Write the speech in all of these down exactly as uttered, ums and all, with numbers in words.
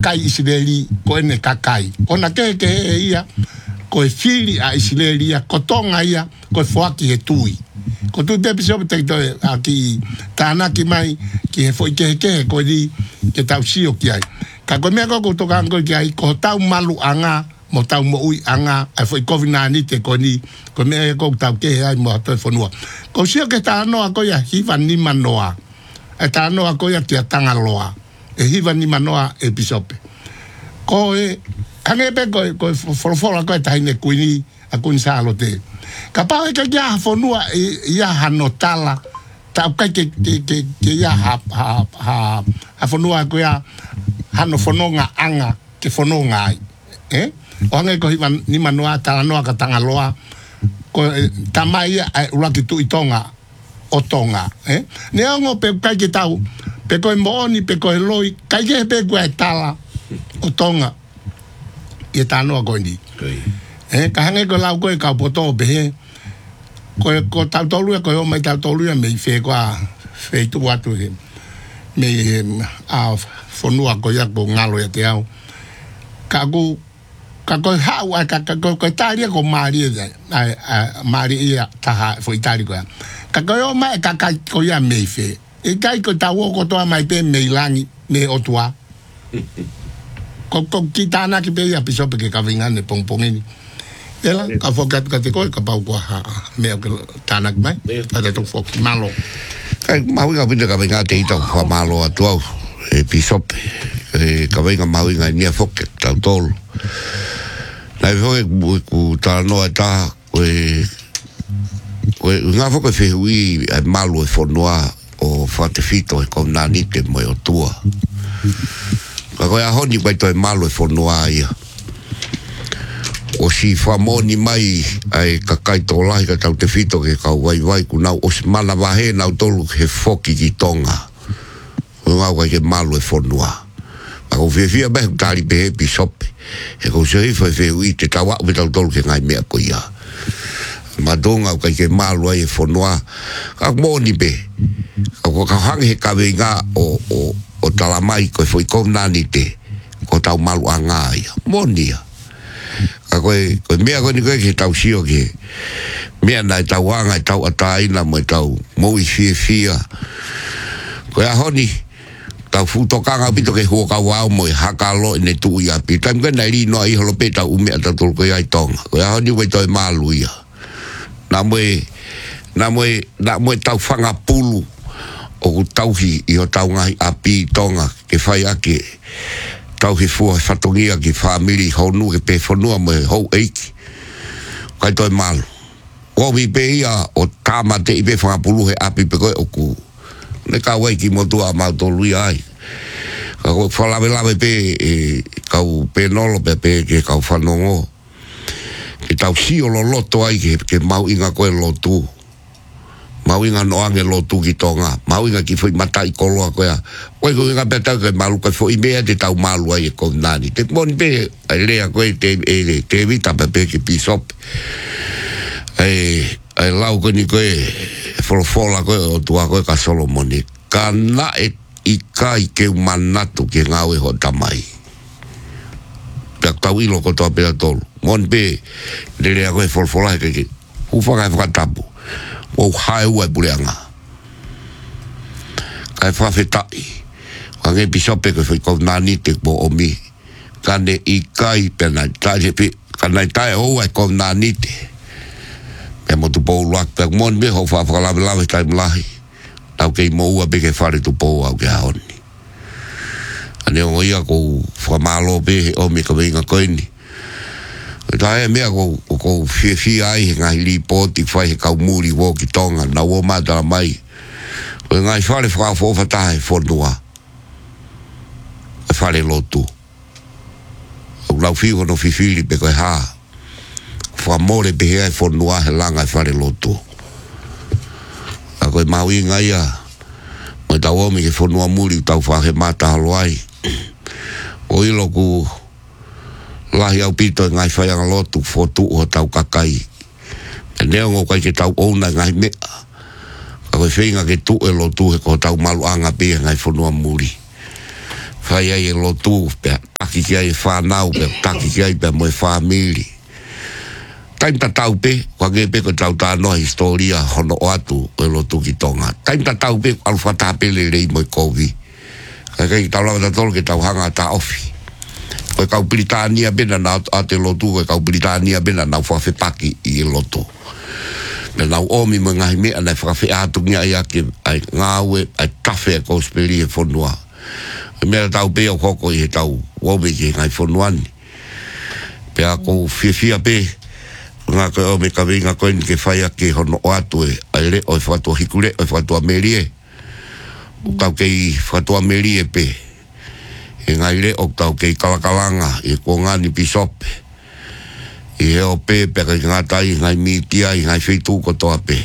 kakai Israeli ko ene kakai ona ke ke ia ko e fili a Israeli ko tonga ia ko foaki e tui ko tu te piso te to aki tana ki mai ki foi ke ke ko di ke tau sio ki ai ka ko me ko to kan ko ki ai ko tau malu anga mo tau mo ui anga ai foi covid nineteen te ko ni ko me ko tau ke ai mo to fonua ko sio ke ta no ko ya hiva ni manoa e ta no ko ya te tanga loa e hiva ni manoa e pisope ko e ane pe ko ko for for ko ta ine kuini a kun sa lo te kapao ke ya fonua ya hanotala ta ka ke ke ke ya ha ha ha fonua ko ya hano fononga anga ke fononga eh onge ko hiva ni manoa ta no ka tanga loa ko tamai ula ki tu itonga o tonga eh ne ongo pe ka ke tau pe ko mo ni pe ko loi ka ke pe ko tala o tonga e ta no ko ni eh ka hange ko lau ko ka poto be ko ko ta to lu ko mai ta to lu me fe ko fe tu watu he me a fonua ko ya ko ngalo ya te au ka ko ka ko hawa ka ko ko Italia ko Maria ai Maria ta fo Italia ko ka ko mai ka ka ko ya me fe e kai ko ta wo ko to mai pe me langi me otua ko ko kitana ki pe ya piso pe ke ka vinga ne pong pong ni ela ka fo ka ka te ko ka pa ko ha me ko tanak mai ta to fo malo kai mau ga vinga ka vinga te to fo malo atu e piso e ka vinga mau nga ni fo ke ta tol na foi ku ta no ta we we nga fo ke fe wi malo e fonua o fate fito e con nani te mo tua ka ko ya honi ko to malo e fonua ia o si fa moni mai ai ka kai to lai ka tau te fito ke ka wai wai ku na o smala va he na tolu he foki ki tonga o nga wa ke malo e fonua ka o fe fia be tali be bisope e ko se fa fe wi te tawa be tau tolu ke ngai me ko ia madonga ka ke malo e fonua ka moni be ko ka hangi ka venga o o o talamai ko foi kom nani te ko tau malo anga ia monia ka ko ko me ko ni ko ke tau sio ke me na tau anga tau atai na mo tau mo i fie fia ko ya honi tau futo kanga pito ke ho ka wa mo hakalo ne tu ya pita ko na ri no i holo peta u me ta tol ko ya tong ko ya honi we to malu ia na mo na mo na mo tau fanga pulu o tauhi i o tau ngai api tonga ke whai ake tauhi fua whatongia ki whamiri honu ke pe whanua mo hou eiki kai toi malu o mi pe ia o tāmate i pe whangapulu he api pe koe o ku ne ka wai ki motua mau tolu ia ai ka koe whalawe lawe pe e kau pe nolo pe pe ke kau whanongo ke tau si o lo loto ai ke, ke mau inga koe lotu mau inga no ange lotu ki tonga mau inga ki foi matai koloa koea koe koe inga peta koe malu koe foi mea te tau malu ai e kon nani te moni pe ai lea koe te e te vita pe pe ki pisop ai ai lau koe ni koe folofola koe o tua koe ka Solomoni ka na e i kai ke manatu ke ngau e ho tamai pe tau ilo ko toa pea tolu moni pe le lea koe folofola ke ke ufaka e whakatapu o hai ua buleanga kai whawhetai wange pisope ko whai kou nani te po o mi kane i kai pena tai pe kanai tai o ai kou nani te pe mo tu po luak pe mon me ho fa fa la la tai mlahi tau ke mo ua be ke fare tu po au ke honi ane o ia ko fa malo be o mi ko venga koini tae mea ko ko fie fie ai ngai li poti fai ka muri wo ki tonga na wo mata mai ko ngai fale fa fo fa tae fo noa fale lotu o la fio no fi fili pe ko ha fa more be he fo noa he langa fale lotu a ko maui ngai a mo ta wo mi ke fo noa muri tau fa he mata haloai o ilo ku lahi au pito ngai whai anga lotu fotu o tau kakai e neo ngō kai ke tau ouna ngai mea ka koe whinga ke tu e lotu he ko tau malu anga pia ngai whanua muri whai ai e lotu pia kia e whanau pe taki kia i pe moe family. Taim ta tau pe, kwa nge pe ko tau ta no historia hono o atu o lo tuki tonga. Taim ta tau pe alfa ta pe le rei moe kovi. Kai tau langa ta tolo ke tau hanga ta ofi. Koe kau Britania bena na a te lotu, koe kau Britania bena na whawhi paki i e loto. Me nau omi mo ngahi mea nei whawhi atungia i ake ai ngāwe ai tawhi a kousperi e whonua. E mea tau pea o koko i he tau wome ki ngai whonuani. Pea kou whiawhia pe, ngā koe ome ka winga koe ni ke whai ake hono o atu e ai re o e whatua hikure, o e whatua merie. O tau kei whatua merie pe. E ngai re o tau kei kalakalanga e ko ngani pisope. I he o pe pe kai ngatai ngai mitia i ngai wheitu ko toa pe.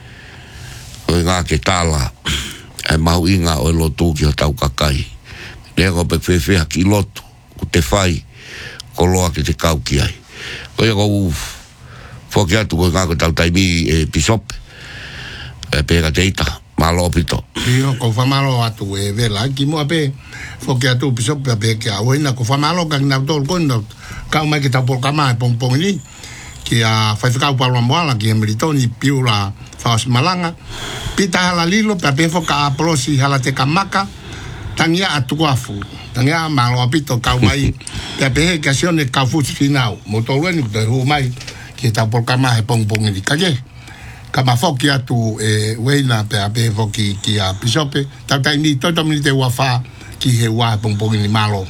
O ngā ke tala e mau inga o e lotu ki o tau kakai. Lego pe whewhea ki lotu ko te whai ko loa ki te kau ki ai. O e ko uf whoki atu ko ngā ko tau taimi e pisope. E pe ka teita malo pito. Io ko whamalo atu e vela ki mua pe whoki atu pisope pe ki a oina ko whamalo ka ngā tōru koina kau mai ki tau polkama e pongpong ni ki a whaiwhikau palua moala ki e meritoni piura whaos malanga pita hala lilo pe pe whoka a polosi hala te kamaka tangia atu kuafu tangia malo apito kau mai pe pe he kasione kau fusi finau motorueni kuto e hu mai ki tau polkama e pongpong ni kage kama whoki atu e weina pe a pe whoki ki a pisope tau taini toto mini te wafa ki he wa pongpong ni malo.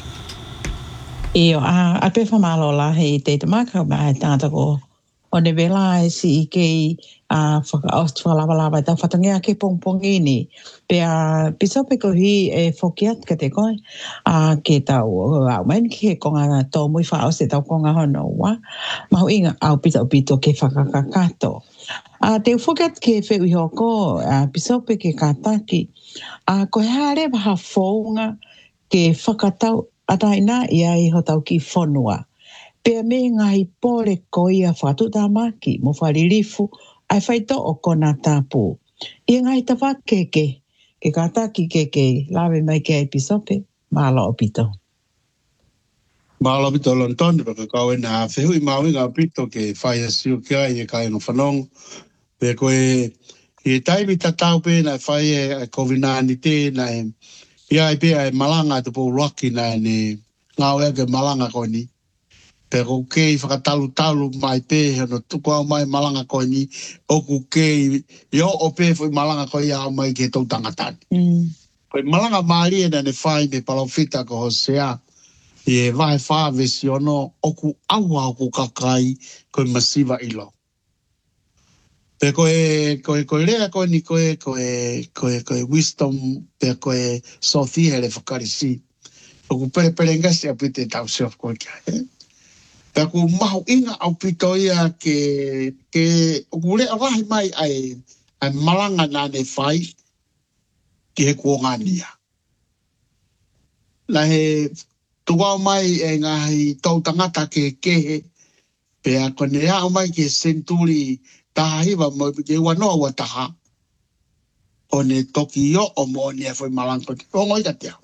Io, a, a pe whamalo la hei te te maka mai tāta ko o ne vela e si i kei a whakaostu whalawalawa tau whatangia ke pongpongi ni pe a pisope ko hi e whokiat ka te koe a ke tau au main ke konga tō mui whaos e tau konga hono wa mahu inga au pita o pito ke whakakakato a te whokiat ke wheu i hoko a pisope ke kataki a ko hare waha whounga ke whakatau ataina ia i ho tau ki whonua. Pea me ngai pore ko ia whatu tamaki mo wharirifu ai whaito o kona tāpū. Ia ngai tawa keke, ke kataki keke, lawe mai ke ai pisope, mālo o pito. Mālo o pito lontoni, paka kau e nā whehui maui ngā pito ke whai asiu kia i e kai no whanong. Pea koe, i e taimi tatau pe nai whai e COVID nineteen te nai ia e pia e malanga te pou roaki na ni ngau ege malanga koe ni. Pero kei whakatalu talu mai pe hano tuku au mai malanga koe ni oku kei i o o pe fui malanga koe ia au mai ke tau tangatani. Mm. Koe malanga maari e na ne whai me palawhita ko hosea i e vahe whaavesi ono oku aua oku kakai koe masiva ilo. Pe koe, koe, koe rea koe ni koe, koe, koe, koe wisdom, pe koe sothi hele whakarisi. Oku pere pere ngasi a pite tau self koe kia, eh? Pe ku mahu inga au pito ia ke, ke, oku rea wahi mai ai, ai malanga nane whai, ki he kuongania. Na he, tuwau mai e ngahi tau tangata ke kehe, pe a kone au mai ke senturi, taha hiwa mo ke wanoa wa taha. O ne toki o o mo ne foi malanko. O ngoi ta tia.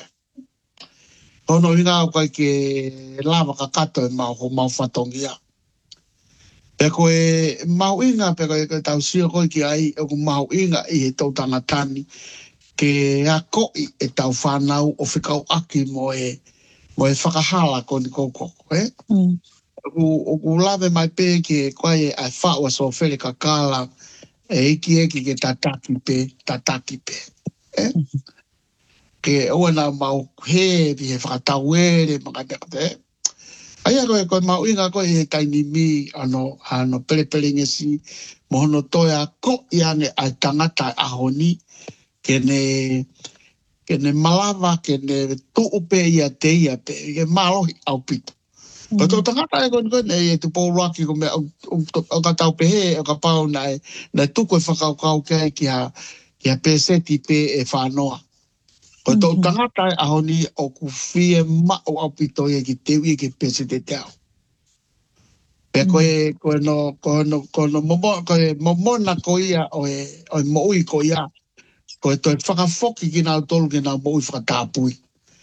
Ono hinga o kai ke lava ka kato e mau ho mau fatongia. Pe koe mau inga pe koe tau sio koe ki ai o ku mau inga i he tau tangatani ke a koi e tau whanau o whikau aki mo e mo e whakahala ko ni koko. Eh? Mm. O ku lawe mai pe ke koe ai whaua so where ka kala e iki eki ke tataki pe, tataki pe. Eh? Ke oa na mau he, vi he whakatau ere, mga te. Aia koe koe mau inga koe he taini mi, ano, ano pere pere ngesi, mohono toia ko i ane ai tangata ahoni, ke ne, ke ne malawa, ke ne tuupe ia te ia pe, ke malohi au pito. Mm. Pero tangata e koe koe e tu pou roaki ko me o ka tau pe he, o ka pau na e, na tuku e whakau kau kia ki ha, ki ha pe seti pe e whanoa. O tō tangata e ahoni o ku fie ma o au pito e ki tewi e ki pe seti te au. Pe koe, koe no, koe no, koe no momo, koe momona ko ia o e, o e moui ko ia. Koe toi whakafoki ki nau tolu ki nau moui whakatāpui.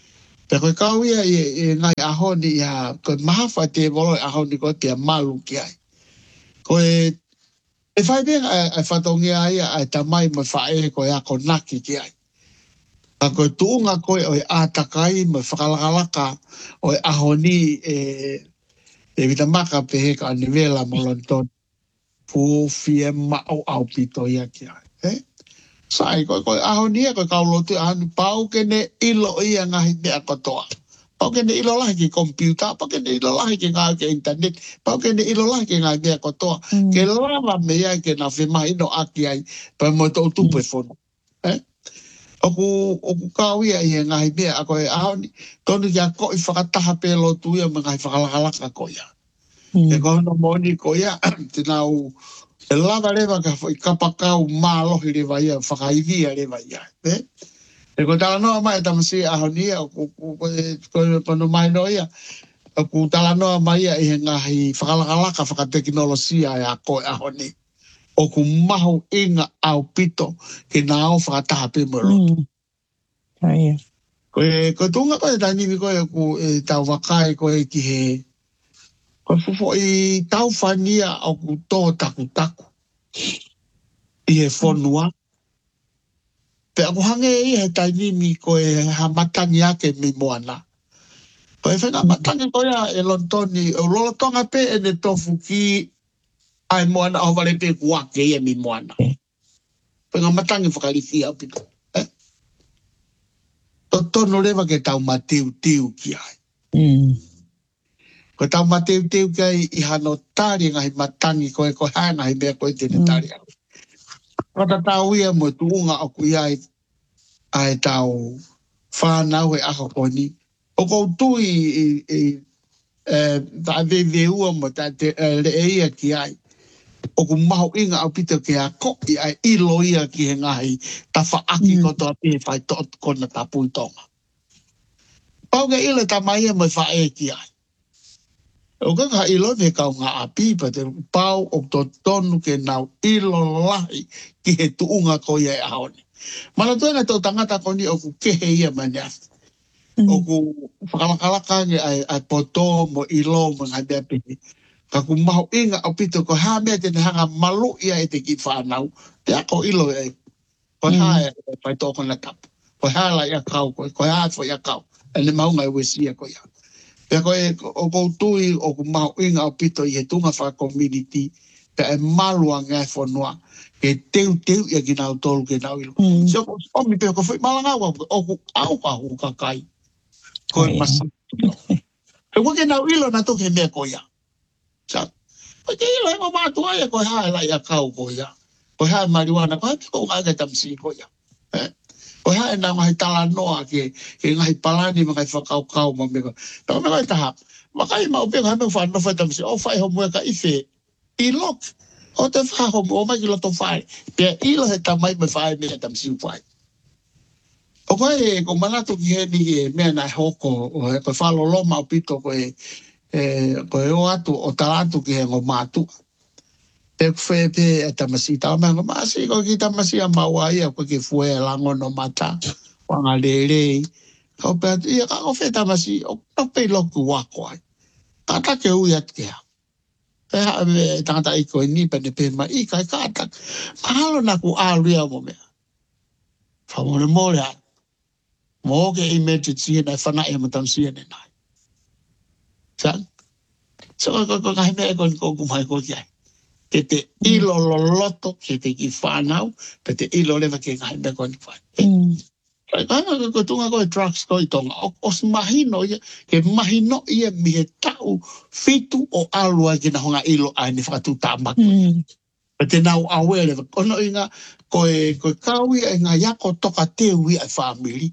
Pe koe kau ia e ngai aho ni ia, koe mahafa te volo aho ni koe pia malu ki ai. Koe, e whai benga e whatongia ia ai tamai mo whae koe ako naki ki ai. Ka koe tuunga koe o e ātakai mo whakalakalaka o e aho ni e, e vitamaka pe heka anivela mo lonton. Fu fie mao au pito ia ki ai. Eh? Sai, koe koe aho ni e koe kaulotu ahanu pau kene ilo ia ngahi mea kotoa. Pau kene ilo lahi ki kompiuta, pau kene ilo lahi ki ngahi ke internet, pau kene ilo lahi ki ngahi mea kotoa. Mm. Ke lava mea ke na whimahi no aki ai, pa mo tau tupe mm. fono. Eh? Oku, oku kawia i he ngahi mea, a koe aho ni, tonu kia koi whakataha pe lotu ia me ngahi whakalakalaka koia. Mm. E kono moni koia, tinau, e lava lewa ka i kapakau mālohi lewa ia, whakaivia lewa ia. Eh? E ko tala noa mai tamasi aho ni ia, ko kono mai no ia, ko tala noa mai ia i he ngahi whakalakalaka whakateknolosia e a koe aho ni. O ku mahu inga au pito ke nā au whakataha pe moro. Mm. Koe, koe tunga koe tainimi koe ku e tau wakai koe ki he, koe fufo i tau whania au ku tō taku taku. I he whonua. Pe aku hange i he tainimi koe ha matangi ake mi moana. Koe whenga matangi koe e lontoni, o lolotonga pe e ne tofu ki ai moana au wale pe kuake i e mi moana. Whenga matangi whakalisi au pito. Eh? To tono lewa ke tau matiu tiu ki ai. Mm. Ko tau matiu tiu ki ai i hano tari ngahi matangi koe koe hana hi mea koe tene tari au. Kata tau ia mo tuunga o kui ai ai tau whanau e ako koni. O kou tui i ta veve ua mo ta le eia ki ai. O ku maho inga au pito ke a kopi ai ilo ia ki he ngahi ta whaaki ko toa pe whai tot kona ta pui tonga. Pau ke ilo ta mai e mo whae ki ai. O ka ka ilo me kau ngā api pa te pau o to tonu ke nau ilo lahi ki he tuunga ko ia e aone. Mana tuenga tau tangata koni o ku kehe ia mania. O ku whakalakalaka nge ai, ai poto mo ilo mo ngai mea pini. Ka ku maho inga au pito ko haa mea tene hanga malu ia e te ki whanau. Te ako ilo e. Ko haa e pai tōko na tapu. Ko haa la ia kau, ko haa fo ia kau. E ne maunga e wesia ko ia. Pea ko e o kou tui o ku maho inga au pito i he tunga wha community. Pea e malua ngai whanua. E teu teu ia ki nau tolu ke nau ilo. Mm. So ko omi pea ko whi malanga wa o ku au ahu kakai. Ko e masi. E ko ke nau ilo na toke mea ko ia. Sa, ko ke ilo e mo mātua ia ko haa la ia kau ko ia. Ko haa mariwana ko haa ko ngā kai tamsi ko ia. Eh? Ko haa e nā ngahi tala noa ke, ke ngahi palani ma kai whakau kau ma meko. Tau me kai taha, makai mau peko haa me whanau whai tamsi, o whai homu e ka ife, i lok, o te wha homu, o mai ki loto whai, pia ilo he tamai me whai me tamsi whai. O koe e, ko manatu ki he ni e mea nai hoko, o e koe whalo loma o pito koe, e ko e o atu o talatu ki he ngo mātu. Pe kwe pe e tamasi tau mea ngo masi ko ki tamasi a maua ia ko ki fue e lango no mata. Wanga lere. Kau pe atu ia kako fe tamasi o kape loku wako ai. Kata ke ui at kea. Pe haa me tangata iko e nipa ne pe ma ika e kata. Mahalo na ku aluia mo mea. Whamone mole atu. Mo ke i meti tia nai whana e mo tamsi e ne nai. Sang? So, ko ko kai me ko ko ko mai ko kia. Ke te ilo loloto ke te ki whanau, pe te ilo lewa ke kai me ko ni whai. Kai kai ko tunga ko drugs ko i tonga. Os mahino ia, ke mahino ia mi he tau fitu o alua ke na honga ilo ai ni whakatu tāmaki. Pe te nau awe lewa. Kono inga, ko e kaui e ngā yako toka te ui ai family.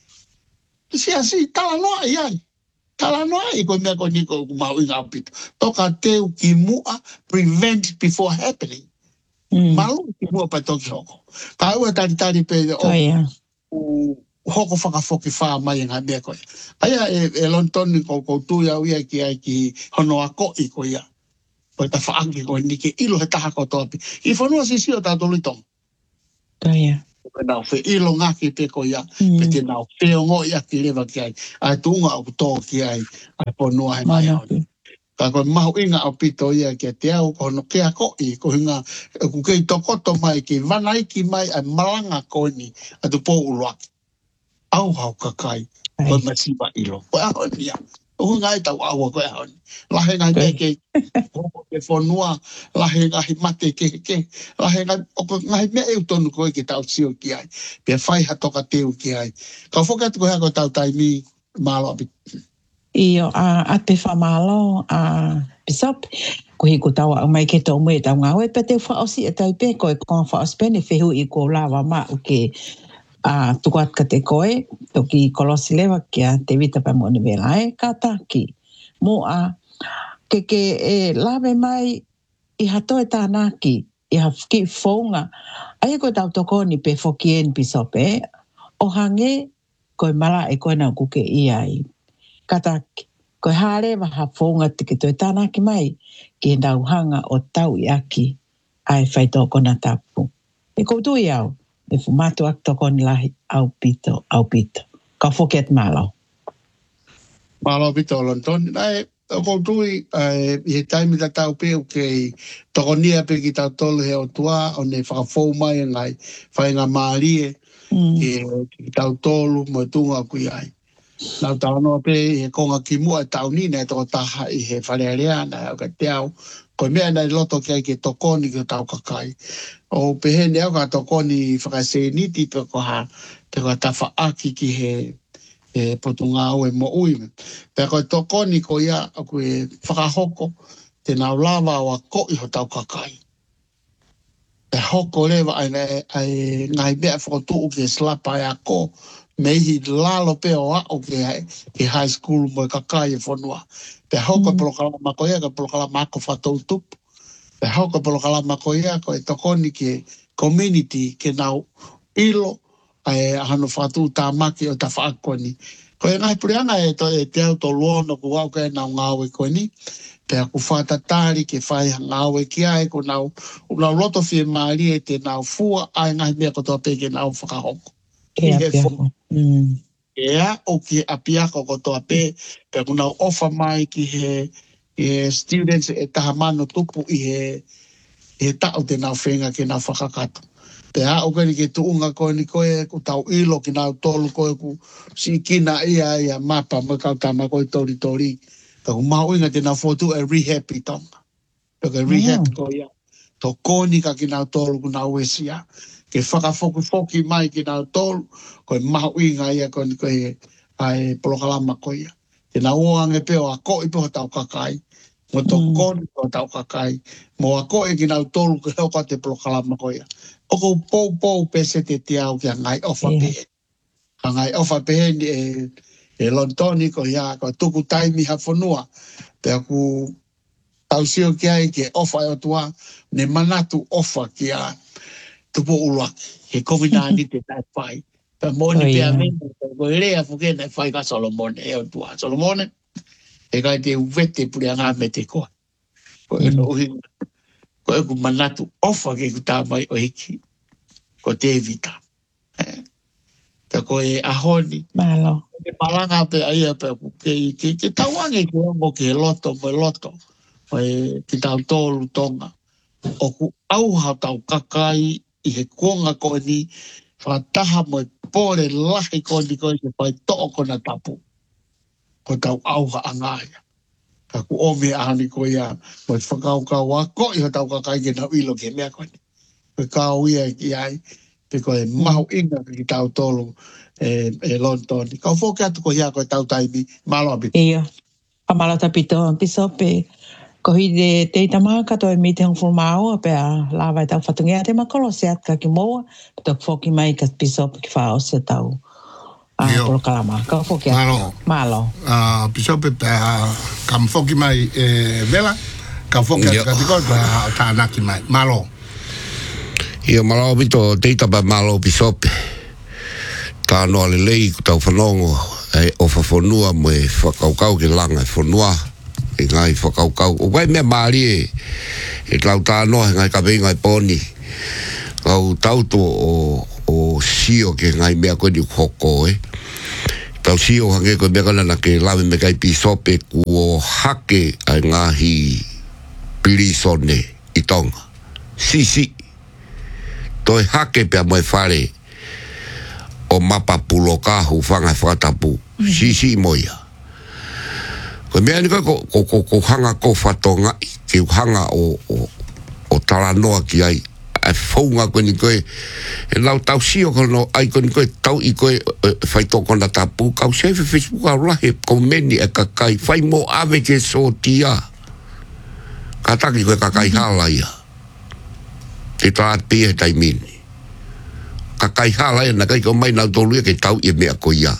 Si asi, tala noa iai. Tala noa i ko mea ko niko mau inga apito. Toka teu ki mua, prevent before happening. Mm. Malu ki mua pa toki hoko. Ka ua tari tari pe o, oh, yeah. o hoko whakafoki wha mai ngā mea koe. Aia e, e lontoni ko ko tui au ia ki ai ki hono a ko i ko ia. Ko ta whaangi ko nike ilo he taha ko topi. I whanua si si o tātolu i tong. Oh, yeah. na fe ilo ngaki pe ko ia pe te na pe ngo ia ki leva ki ai ai tunga o to ki ai ai pono ai mai ka ko mau inga o pito ia ke te au ko no ke ako i ko hinga ku ke tokoto mai ki vanai ki mai ai malanga ko ni atu po ulwa au hau kakai ko masiba ilo ko a ia o ngai tau au ko a la he ngai ke ke ke fonua la he ngai mate ke ke la he ngai o ngai me e tonu ko ke tau sio ki ai pe fai ha toka teu ki ai ka foka ko ha ko tau tai mi malo Iyo a a te whamalo a Bishop ko hi ko tawa mai ke tō mui tau ngā pe te whaosi e tau pe koe ko whaospene whehu i ko lawa ma o ke a tukuat ka te koe toki kolosi lewa kia te vita pa mo ni vela e ka taki mo a ke ke e lawe mai i hato e tānaki i ha ki whaunga ai ko tau toko ni pe whokien Bishop e o hange koe mala e koe nau kuke i ai kataki, ko hare wa ha whonga tiki toi tānaki mai, ki ndau hanga o tau i aki, ai whai tōko na tapu. E koutu i au, e fumatu ak tōko ni lahi, au pito, au pito. Ka whoket malo. Malo pito lontoni, nai, o koutu i, i he taimi ta tau peo ke tōko nia pe ki tau tolu he o tua, o ne whakafou mai ngai, whai ngā maarie, ki tau tolu, mo tunga kui ai. Nau tau noa pe he konga ki mua tau ni nei toko taha i he wharearea na au ka te au. Ko mea nei loto ki ai ke tokoni ki tau kakai. O pe he ne au ka tokoni whakase niti pe ko ha pe ko tawha aki ki he e potunga au e mo ui. Pe ko tokoni ko ia aku e whakahoko te nau lava o a ko i ho tau kakai. Pe hoko lewa ai ngai mea whakotu ki e slapa e a ko me hi lalo pe o a o ke ke high school mo kakai e fonua pe hoko mm. Polokala makoia ka polokala mako fatou tup pe hoko polokala makoia ko e tokoni ke community ke nau ilo ai hano fatou tamaki o ta fakoni ko e ngai prianga e to e te auto lono ko au ke nau ngau e koni pe aku fata tari ke fai ngau e ki ai ko nau una loto fi mari e te nau fua ai ngai me ko to pe ke nau fakahoko Ia piako. Ia o ki a piako ko toa pe, pe kuna ofa mai ki he, he students e taha mano tupu i he, he tau te nau whenga ki nau whakakato. Pe a o kani ke tuunga koe ni koe, ku tau ilo ki nau tolu koe ku si kina ia ia mapa mo kau tama koe tori tori. Ka ku mahu inga te nau fotu e rehab i tonga. Pe ka rehab ko ia. To koni ka ki nau tolu ku nau esia. Ke whakafoku-foki mai ki nau tolu, koe mahu inga ia koe ni koe ai polokalama koe ia. Te nau oange peo a koe peho tau kakai, mo to mm. koni peho tau kakai, mo a koe ki nau tolu ke heo te polokalama koe ia. Oko pou pou pese te te au ki a ngai ofa yeah. pehe. A ngai ofa pehe ni e, e lontoni ko ia, ko tuku taimi ha whanua, pe aku tau sio ki ai ke ofa e o tua, ne manatu ofa ki a tupo ulua, he COVID-nineteen te tai whai. Pa moni pia mene, ko e rea fuke nei whai ka Solomone, e o tua. Solomone, e kai te uwete puri a ngā me te koa. Ko e no uhi, ko e ku manatu ofa ke ku tā mai o hiki, ko te evita. Ta ko e ahoni. Malo. Ke palanga pe aia pe ke, ke, ke tawange ke ongo ke loto, mo loto, mo e ki tau tolu tonga. O ku auha tau kakai, i he kuonga koe ni, whataha mo e pore lahi koe ni koe ke pai to'o kona tapu. Ko tau auha angaya. Ka ku ome ahani koe ia, mo e whakau kau a koe ho tau kakai ke nau ilo ke mea koe ni. Ko kau ia ki ai, pe koe mahu inga ki tau tolu e, e lontoni. Kau fōke atu koe ia koe tau taimi, malo api. Ia, a malo tapito, piso pe, ko hi de te itama kato e mite hong fulmao pe a lawa e tau whatungea te makolo se atka ki moa pe tau whoki mai ka piso ki whao se tau a polo kalama ka whoki malo malo a piso pe kam whoki mai vela ka whoki atu ka tiko ka tānaki mai malo ia malo pito te itama malo piso pe ka noa le lei ku tau whanongo e ofa whanua mo e whakaukau ke langa e whanua e ngai whakaukau. O wai mea maari e, e tau tānoa, ngai ka venga e poni. Kau tauto o, o o sio ke ngai mea koe ni hoko e. Tau sio hange koe mea kona na ke lawe me kai pisope ku o hake ai ngahi pirisone i tonga. Si, si. Toi hake pia moe whare o mapa pulo kahu whanga whatapu. Si, si moia. Koe mea ni koe ko, ko, ko, ko hanga ko whatonga ki hanga o, o, o talanoa ki ai. A whaunga koe ni koe e lau tau sio kono ai koe ni koe tau i koe whaitoko na tapu. Kau sewe Facebook au lahe komeni e kakai. Whai mo ave ke so tia. Kataki koe kakai hala ia. Te taat pia tai mini. Kakai hala ia na kai ko mai nau tolu ia ke tau i mea ko ia.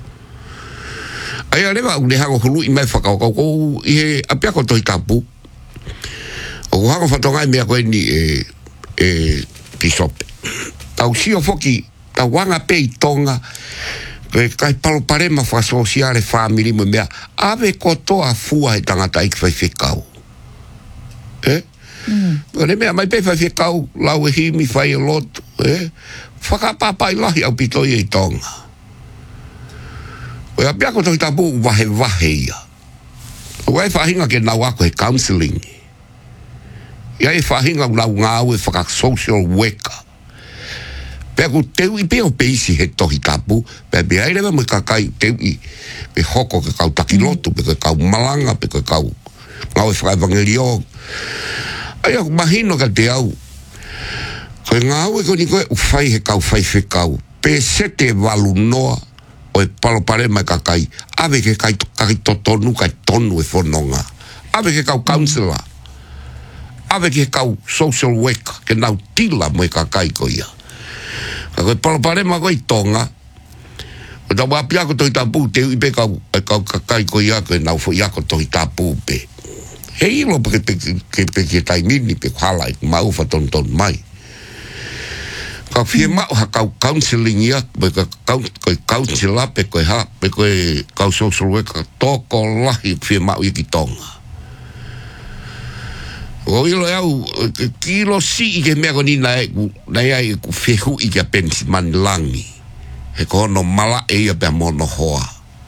Ai arewa u ne hango hulu i mai whakau kau kou i he apia ko toi tapu. O ko hango whatongai mea koe ni e, e pisope. Tau sio foki, tau wanga pe i tonga, koe kai palo parema whasosiare whamiri mo mea, ave kotoa fua he tangata ik whai whikau. Eh? Mm. Kone mea mai pe whai whikau, lau e himi whai e lotu, eh? Whakapapai lahi au pitoi e tonga. Oia pia ko toi tapu wahe wahe ia. Oia e whahinga ke nau ako he counselling. Ia e whahinga nau ngāu e whaka social worker. Pea ku teu i peo peisi he tohi tapu. Pea mea e rewa mo kakai teu i pe hoko ke kau takilotu, pe ke kau malanga, pe ke kau ngau e whakaivangerio. Aia mahino ka te au. Koe ngāu e koni koe uwhai he kau whai whekau. Pe sete walu noa. O e palo pare mai kakai, ave ke kai kai totonu kai tonu e whanonga. Ave ke kau counsellor. Ave ke kau social worker, ke nau tila mo e kakai ko ia. Ka koe palo pare mai koe tonga, o tau apia ko toi tapu, te uipe kau, kau kakai ko ia, koe nau fo ia ko toi tapu pe. He ilo pe ke pe ke tai mini pe kuhala, mau whaton ton mai. Ka fie mau ha kau counselling ia, pe ka koe counsellor pe koe ha, pe koe kau social worker, toko lahi fie mau i ki tonga. O ilo au, kilo si i ke mea ko ni nai, nai ai ku fehu i ke pensi mani langi. He ko no mala e ia pe mono hoa.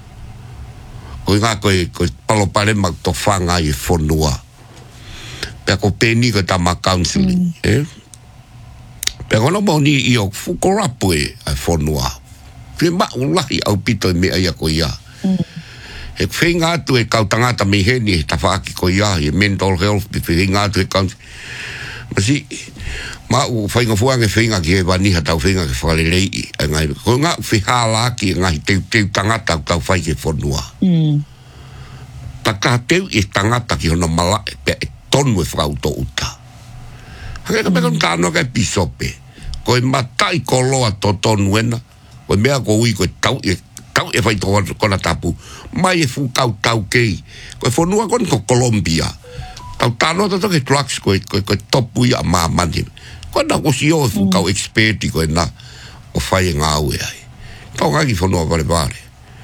Ko inga koe, koe palo pare mak to whanga i whonua. Pe ko peni ko tama counselling, mm. eh? Pea kono mauni i o whukorapu e ai whonua. Pia mau lahi au pito e mea ia ko ia. Mm. He whenga atu e kau tangata me heni he tawhaaki ko ia, he mental health, pe whenga atu e kau. Masi, mau whainga fuang e whenga ki he waniha tau whenga ke whalerei i. Ko ngā whihala ki e ngahi teu teu tangata au tau whai ke whonua. Mm. Taka teu e tangata ki hono mala e pe e tonu e whakauto uta. Hake ka pekon tāno kai pisope. Ko e matai ko loa to tonu ena. Ko e mea ko ui ko e tau e tau e whai toa kona tapu. Mai e fu kau tau kei. Ko e whonua kon ko Colombia. Tau tāno tato ke drugs ko e, ko e, ko e topu ia maa mani. Ko na ko si o e fu kau experti ko e na o whai e ngā ue ai. Tau ngaki whonua vare vare.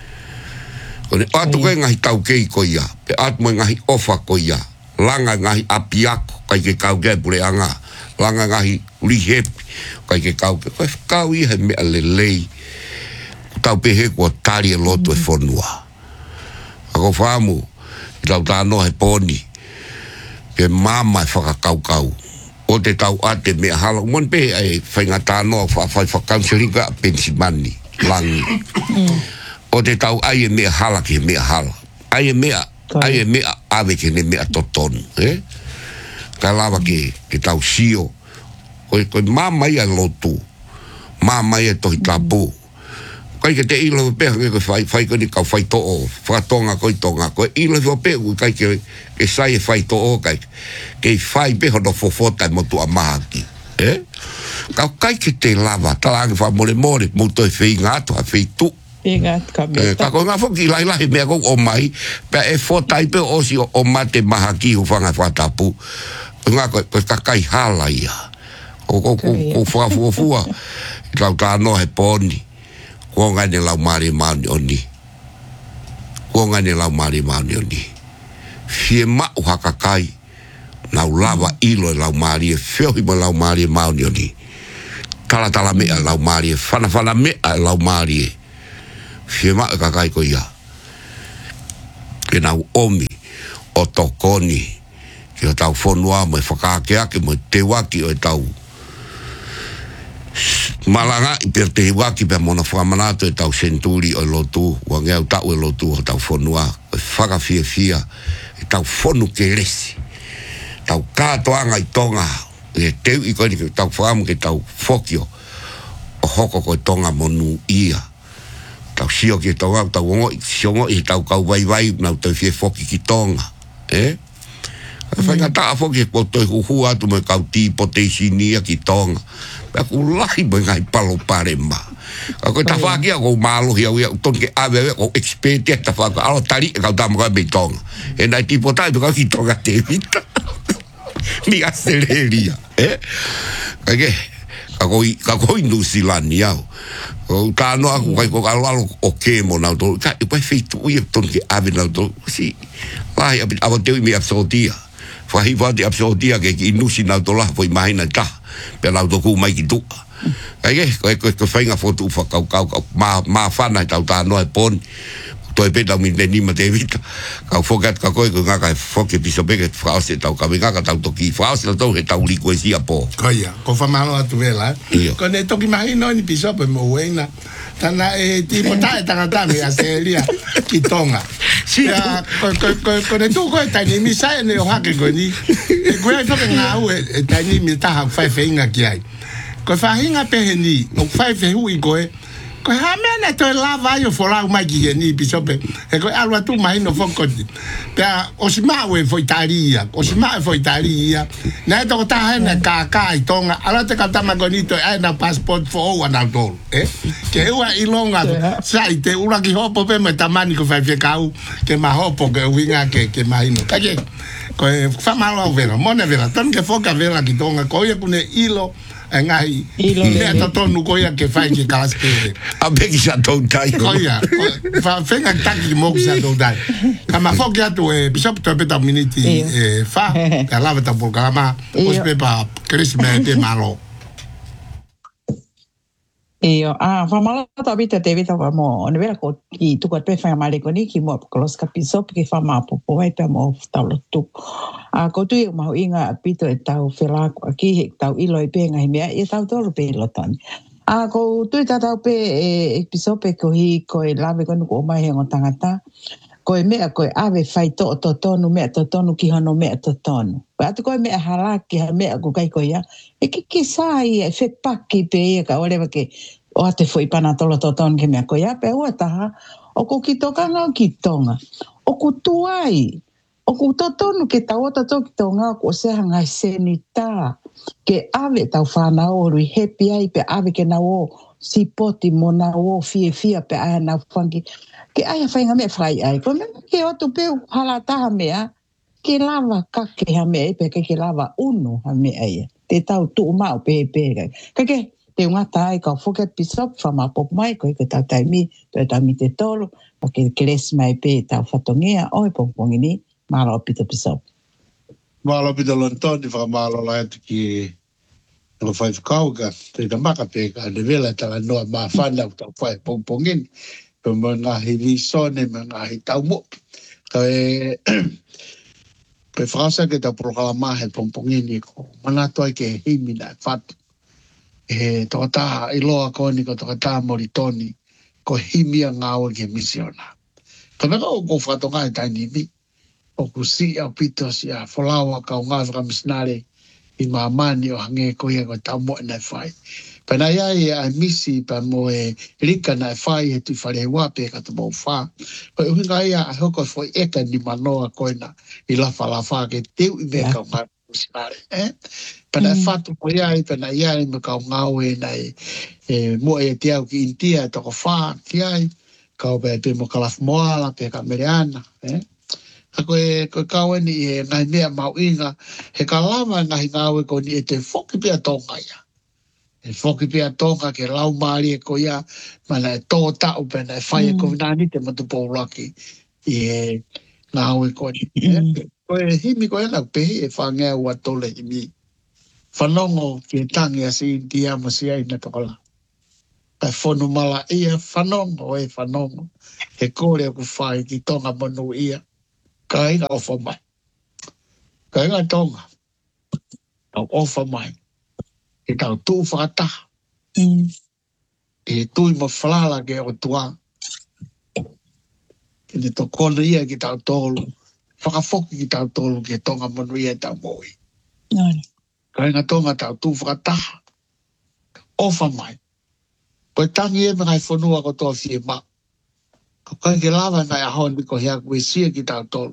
Ko ne atu ko e ngahi tau kei ko ia. Pe atu mo e ngahi ofa ko ia. Langa ngahi apiako kai ke kau ke pure anga. Langa ngahi lihepi kai ke kau ke. Koe kau i he mea lelei. Tau pehe kua tari e loto e whonua. Ako whamu, i tau tāno he poni. Ke mama e whakakau kau. O te tau ate mea hala. Mon pehe ai whainga tāno whai whakaunselinga pensimani. Langi. O te tau ai e mea hala ki he mea hala. Ai e mea, ai e mea ave ke ne mea totonu. Eh? Ka lawa ke, ke tau sio. Koe, koe mamai a lotu. Mamai a tohi tapu. Kai ke te ilo pēha ke koe whai, whai koe ni kau whai to'o. Whakatonga koe tonga. Koe ilo whai pēha koe kai ke, ke sai e whai to'o kai. Ke whai pēha no fofota e motu a mahaki. Eh? Kau kai ke te lava. Talangi wha more more. Muto e whi ngātu a whi tu. Eh, ka koe ngā whoki lai lai mea kou o mai. Pea e whotai pēha osi o, o mate mahaki hu whanga whatapu. Ngā koe, koe kakai hala ia. Ko ko ko ko fua fua fua. Lau tāno he poni. Ko ngane lau mari mauni oni. Ko ngane lau mari mauni oni. Fie mau hakakai. Lau lava ilo lau mari e whiohi mo lau mari mauni oni. tala tala me a lau mari e whana whana me a lau mari e whia maa ka kai ko ia ke nau omi o tokoni ki o tau whonua mo e whakakeake mo te waki o e tau malanga i per te waki pe mona whamanato e tau senturi o lotu wa ngeu tau e lotu o tau whonua o whakawhia fia e tau whonu ke resi tau kātoanga i tonga e teu i koe ni tau whaamu ke tau whokio o hoko koe tonga monu ia tau sio ki tonga tau ongo i siongo i tau kau vai vai nau tau fie whoki ki tonga eh whainga taa whoki e koto i huhu atu me kau ti potesi nia ki tonga pia ku lai mo ngai palo pare ma ka koe ta whakia ko malo hia uia ton ke awe ko expert e ta whaka alo tari e kau tamo kai me tonga e nai ti potai pe kau ki tonga te vita mi aceleria eh kage kakoi kakoi no silani au o tano aku kai ko alo o ke mo na to ka e pai feito u ton ke ave na to si vai a a te mi absordia fa hi va di absordia ke ki no si na to la foi mai na ta pe la to ku mai ki tu kage ko ko ko fainga foto fa kau kau ma ma fa na ta ta no e pon to e peta mi ni ma te vita ka fokat ka ko ko nga ka foke piso bege frase tau ka venga ka tau toki frase tau he tau li poesia po ko ia ko fa malo atu vela ko ne toki mai no ni piso pe mo wena tana e ti pota tanga tanga ya seria ki tonga ya ko ko ko ne tu ko ta ni mi sai ne o hake ko ni e ko e fa nga u e ta ni mi ta ha fa fe nga ki ai ko fa hinga pe ni o fa fe hu i ko e ko ha mena to lava yo fora o mai ki ni bisope e ko alwa tu mai no fon ko pe o si ma we foi Italia o si ma foi Italia na to ta na ka ka i tonga ala te ka ta magonito ai na passport fo o na dol eh ke ua ilonga sai te ura ki hopo pe me tamani ko fa fe kau ke ma hopo ke winga ke ke mai no ka ke ko fa malo vera mona vera tan ke foka vera ki tonga ko ye kune ilo ngai me ta tonu ko ia ke fai ke kalaspe a beki sa to tai ko ia fa fenga taki mo sa to dai kama foki atu e bisop to peta miniti e fa ka lava ta programa os pepa crisme de malo Io, ah, fa malo ta vita te vita va mo, ne vera ko ki tu ko pe fa male ko ni ki mo ko los capiso ki fa ma po po pe mo ta lo tu. A ko tu ma inga pito e tau fela ko ki he tau ilo e pe nga me e tau to pe lo tan. A ko tu ta tau pe e piso pe ko hi ko e lave ko ko mai he ngotangata. Ko e mea ko e ave fai to to tonu mea to tonu ki hano mea to tonu. Ko atu ko e mea haraki ha mea ko kai ko ia. E ki ki sai e fe paki pe ia ka orewa ke o ate foi pana tolo to tonu ke mea ko ia pe ua taha. O ko ki toka ngau ki tonga. O ko tuai. O ko to tonu ke tau ota to ki tonga ko se hanga seni ta. Ke ave tau whana oru i hepi ai pe ave ke na o si poti mo na o fie fia pe aia na whangi. Ke aia whainga mea whai ai. Ko mea ke otu peu hala taha mea, ke lava kake ha mea epe ke ke lava unu ha mea ia. Te tau tu umau pe epe kai. Kake te ngata ai ka whuket pisop whama pop mai ko i ke tau taimi, to e tau mi te tolu, pa ke keres mai pe tau whatongea o e pongpongi ni, malo o pito pisop. Malo pito lontoni whamalo la atu ki no whai whakauka, te tamaka pe ka ne vela tala noa maa whana u tau whai pongpongini. Pe mga hivi sone, mga hi tau mo. Ka e, pe whakasa ke tau programa he pongpongini ko, manato ai ke himi na e whatu. E toka taha iloa koni ko toka taha moritoni, ko himi a ngāua ke misiona. Ka naka o ko whato ngai taini mi, o ku si au pito si a whalawa ka o ngā whakamisnare i mamani o hange ko ia ko tau mo na e whai. Pena ia e a misi pa mo e rika na e whai e tu whare wape ka tu mau wha. Pa e hunga ia a hoko foi eka ni manoa koina i la whala wha ke teu i mea kau ngā musinare. Eh? Pena e whatu po ia i pena ia i me kau ngau e na e mua e te au ki intia e toko wha ki ai. Kau pe pe mo kalaf moala pe ka mereana. Eh? Ko e ko kau e ni e ngai mea mau inga he ka lama ngai ngau e ko ni e te whoki pia tonga ia. E whoki pia tonga ke lau maari e ko ia, mana e tō tau pena e whai e ko vinani te matupo laki i e ngā ue ko ni. Ko e himi ko e nau pehi e whangea ua tole i mi. whanongo ki tangi a si India mo si aina tokola. Kai whonu mala ia whanongo e whanongo. He kore ku whai ki tonga manu ia. Ka inga ofa mai. Ka inga tonga. Tau ofa mai. E tau tū whakataha. Mm. E tui mo whalala ke o tua. Ke ne to kona ia ki tau tolu. Whakafoki ki tau tolu ke tonga manu ia tau moi. Nani. Ka inga tonga tau tū whakataha. Ofa mai. Koe tangi e me ngai whanua ko toa fie ma. Ko kai ke lawa ngai ahon mi ko hea kue sia ki tau tolu.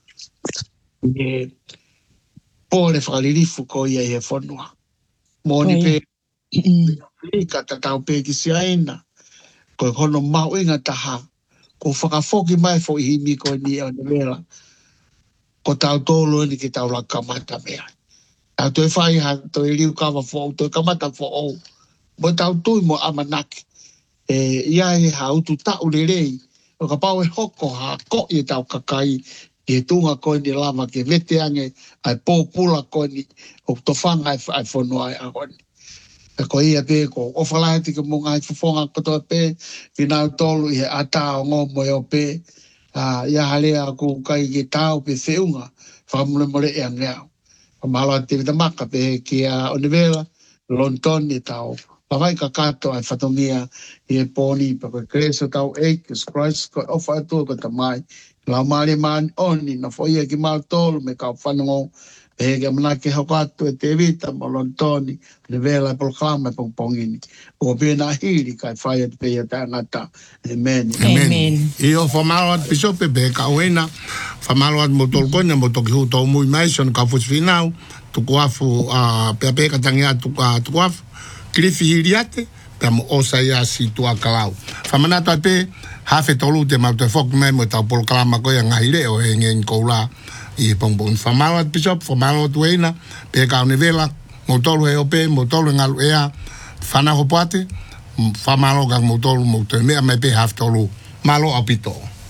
E pōle whakalirifu ko ia he whanua. Mōni pe Ika ta tau pe ki si aina. Koe hono mau inga taha. Ko whakafoki mai fo i himi ko ni o nevela. Ko tau tōlo ni ki tau la kamata mea. Tau toi whai ha, toi riu kawa fo, toi kamata fo o. Mo tau tui mo amanaki. E ia e ha utu tau le rei. O ka pau e hoko ha ko i tau kakai. E tunga koe ni lama ke vete ange. Ai pōpula koe ni. O to whanga ai whanua ai ahoni. Ko ia pe ko o whalae te ke munga i whafonga kotoa pe, ki nau tolu i he ata o ngō moe o pe, uh, ia halea ko kai ki tau pe whiunga, whamule mole e angeau. Whamalo a te vita maka pe ki a Onivela, Lonton i tau, pawai ka kato ai whatongia i e pōni, pa koe kreso tau eikis, Christ, koe ofa atua ko ta mai, lau maari maani oni, na whoia ki mau tolu me kau whanongo, e ke manake hokatu e te vita mo Lontoni, le vela e polklama e pongpongini. O pēnā hiri kai whai at pēia tāngata. Amen. Amen. I o whamalo at pisope pe ka uena, whamalo at mo tolkoina mo toki hu tau mui maison ka fusfinau, tuku afu pea peka tangi atu tuku afu, klifi hiri ate, pea mo osa ia si tua kalau. Whamanato at pe, hafe tolu te mau te whok mai mo tau polklama koia ngahire o he ngeng koula. I pongpong whamalo at pisop, whamalo at uena, pe ka Onivela, mo tolu he ope, mo tolu ngalu ea, whanaho poate, whamalo ka mo tolu mo te mea me pe haf tolu, malo apito.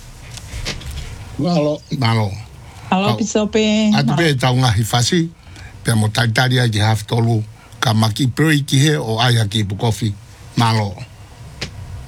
Malo. Malo. Alo pisope. Atu pe tau ngahi whasi, pe mo taitaria ki haf tolu, ka maki proi ki he o aia ki pukofi, malo.